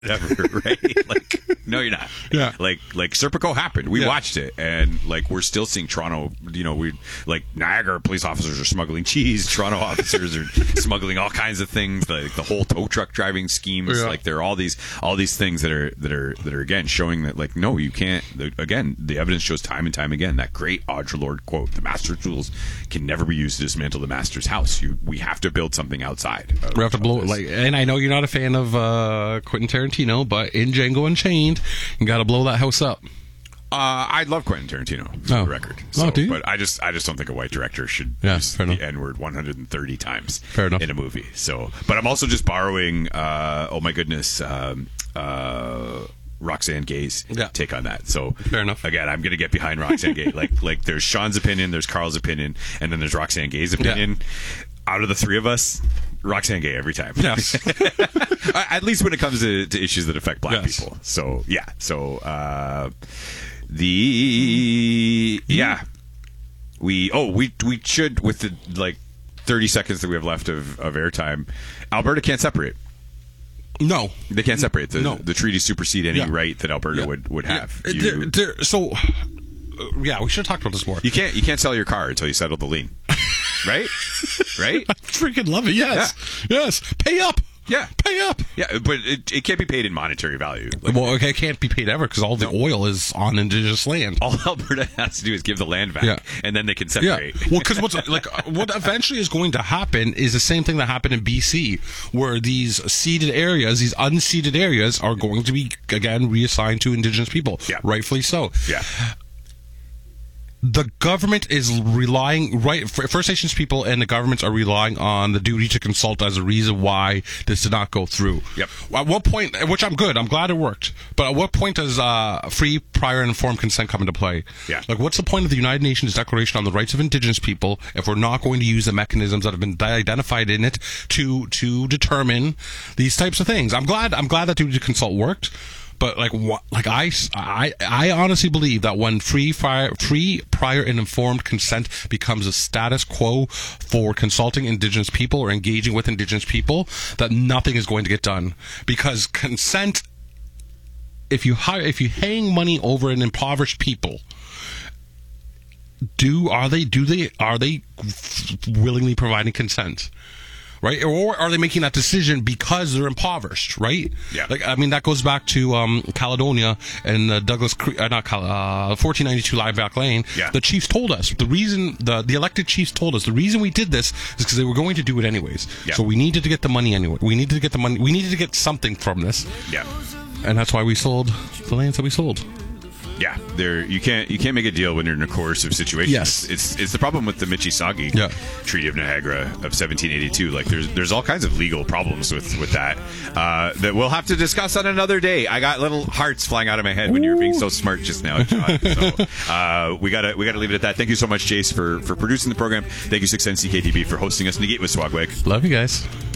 whatever, right? Like, no, you're not. Yeah. Like Serpico happened. We watched it, and like we're still seeing Toronto. You know, we like Niagara police officers are smuggling cheese. Toronto officers are smuggling all kinds of things. Like the whole tow truck driving schemes. Yeah. Like there are all these things that are again showing that like no, you can't. Again, the evidence shows time and time again that great Audre Lorde quote: "The master's tools can never be used to dismantle the master's house. We have to build something outside." We have to blow it. And I know you're not a fan of Quentin Tarantino, but in Django Unchained, you got to blow that house up. I love Quentin Tarantino, for the record. So, do you? But I just don't think a white director should use fair the enough. N-word 130 times Fair enough. in a movie. So, but I'm also just borrowing, oh my goodness, Roxane Gay's take on that. So fair enough. Again, I'm going to get behind Roxane Gay. Like there's Sean's opinion, there's Carl's opinion, and then there's Roxane Gay's opinion. Out of the three of us, Roxane Gay every time. Yes. At least when it comes to issues that affect black people. So yeah. So we should, with the like 30 seconds that we have left of airtime, Alberta can't separate. No, they can't separate. The treaties supersede any right that Alberta would have. We should have talked about this more. You can't sell your car until you settle the lien. Right? Right? I freaking love it. Yes. Yeah. Yes. Pay up. Yeah. Pay up. Yeah, but it can't be paid in monetary value. Like, well, it can't be paid ever because all the oil is on Indigenous land. All Alberta has to do is give the land back, and then they can separate. Yeah. Well, because what eventually is going to happen is the same thing that happened in BC, where these ceded areas, these unceded areas, are going to be, again, reassigned to Indigenous people. Yeah. Rightfully so. Yeah. The government is relying, First Nations people and the governments are relying on the duty to consult as a reason why this did not go through. Yep. At what point, which I'm good, I'm glad it worked, but at what point does free, prior, and informed consent come into play? Yeah. Like, what's the point of the United Nations Declaration on the Rights of Indigenous People if we're not going to use the mechanisms that have been identified in it to determine these types of things? I'm glad that duty to consult worked. But I honestly believe that when free, prior, and informed consent becomes a status quo for consulting Indigenous people or engaging with Indigenous people, that nothing is going to get done. Because consent, if you hang money over an impoverished people, are they willingly providing consent? Right? Or are they making that decision because they're impoverished, right? Yeah. Like, I mean, that goes back to Caledonia and Douglas Creek, 1492 Liveback Lane. Yeah. The chiefs told us, the reason, the elected chiefs told us, the reason we did this is because they were going to do it anyways. Yeah. So we needed to get the money anyway. We needed to get the money. We needed to get something from this. Yeah. And that's why we sold the lands that we sold. Yeah, you can't make a deal when you're in a coercive situation. Yes. It's the problem with the Mississauga Treaty of Niagara of 1782. Like there's all kinds of legal problems with that that we'll have to discuss on another day. I got little hearts flying out of my head when you were being so smart just now, John. So we gotta leave it at that. Thank you so much, Jace, for producing the program. Thank you 610 CKTB for hosting us. Negate with Swagwag. Love you guys.